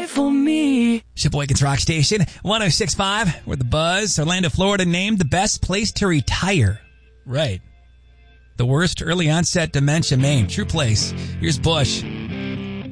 die for me. Sheboygan's Rock Station, 106.5, where the Buzz, Orlando, Florida, named the best place to retire. Right. The worst early onset dementia, Maine. True place. Here's Bush.